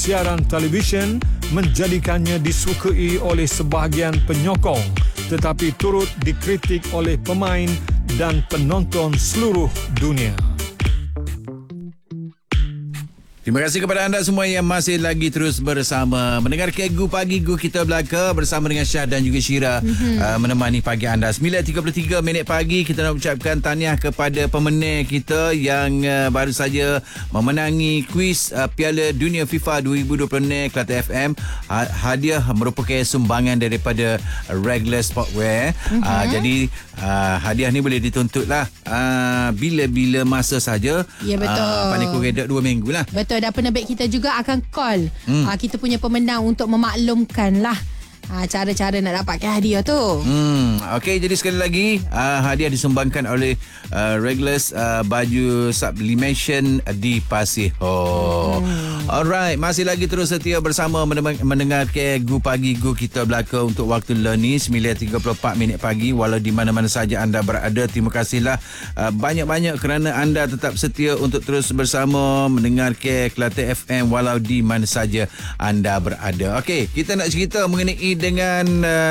Siaran televisyen menjadikannya disukai oleh sebahagian penyokong, tetapi turut dikritik oleh pemain dan penonton seluruh dunia. Terima kasih kepada anda semua yang masih lagi terus bersama mendengar Gu Pagi Gu Kita Belaka bersama dengan Syah dan juga Syira menemani pagi anda. 9.33 minit pagi, kita nak ucapkan tahniah kepada pemenang kita yang baru saja memenangi kuis Piala Dunia FIFA 2026 Kelate FM. Hadiah merupakan sumbangan daripada Regular Sportwear. Jadi hadiah ni boleh dituntutlah bila-bila masa saja. Ya, betul. Paling kurang 2 minggu lah. Betul, dan penerbit kita juga akan call kita punya pemenang untuk memaklumkan lah cara-cara nak dapatkan hadiah tu. Okey, jadi sekali lagi hadiah disumbangkan oleh Regulus baju sublimation di Pasir. Alright, masih lagi terus setia bersama mendengar Gu Pagi Gu Kita Belaka untuk waktu ni 9.34 minit pagi. Walau di mana-mana saja anda berada, terima kasihlah banyak-banyak kerana anda tetap setia untuk terus bersama mendengar Kelate FM walau di mana saja anda berada. Okey, kita nak cerita mengenai dengan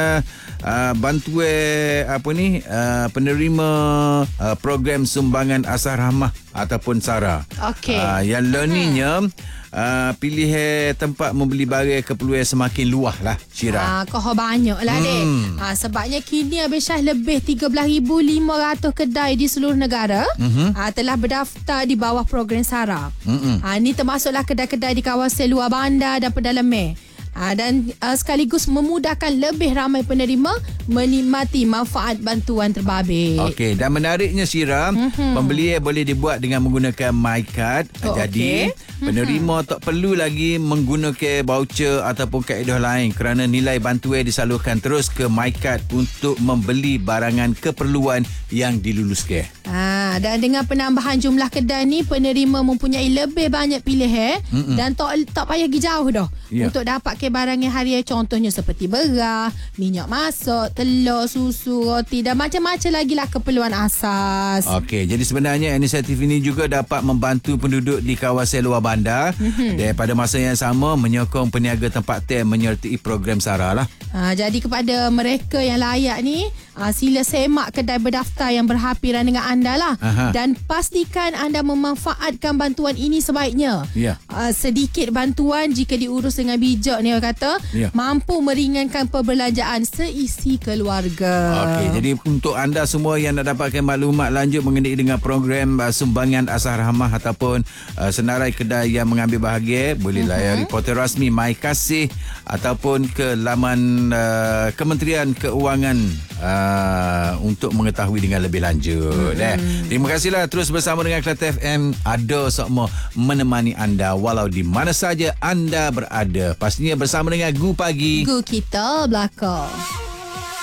bantuan penerima program sumbangan Asar Rahmah ataupun SARA. Okey. Yang learningnya pilih tempat membeli barang keperluan semakin luas lah, Syira. Kau banyak lah dek. Sebabnya kini Abang Syah lebih 13,500 kedai di seluruh negara telah berdaftar di bawah program SARA. Ini termasuklah kedai-kedai di kawasan luar bandar dan pedalaman. Dan sekaligus memudahkan lebih ramai penerima menikmati manfaat bantuan terbabit. Okey, dan menariknya Syira, pembelian boleh dibuat dengan menggunakan MyCard. Jadi penerima tak perlu lagi menggunakan voucher ataupun kaedah lain kerana nilai bantuan disalurkan terus ke MyCard untuk membeli barangan keperluan yang diluluskan. Dan dengan penambahan jumlah kedai ni, penerima mempunyai lebih banyak pilihan dan tak payah pergi jauh dah untuk dapatkan barangan harian, contohnya seperti beras, minyak masak, telur, susu, roti dan macam-macam lagi lah keperluan asas. Okey, jadi sebenarnya inisiatif ini juga dapat membantu penduduk di kawasan luar bandar dan pada masa yang sama menyokong peniaga tempat tem menyertai program SARA lah. Jadi kepada mereka yang layak ni, sila semak kedai berdaftar yang berhampiran dengan anda lah. Dan pastikan anda memanfaatkan bantuan ini sebaiknya. Sedikit bantuan jika diurus dengan bijak ni kata mampu meringankan perbelanjaan seisi keluarga. Okey, jadi untuk anda semua yang nak dapatkan maklumat lanjut mengenai dengan program sumbangan Asar Rahmah ataupun senarai kedai yang mengambil bahagian, boleh layari portal rasmi My Kasih ataupun ke laman Kementerian Keuangan untuk mengetahui dengan lebih lanjut. Terima kasihlah terus bersama dengan Kelate FM. Ada semua menemani anda walau di mana saja anda berada. Pastinya bersama dengan Gu Pagi Gu Kita Belaka.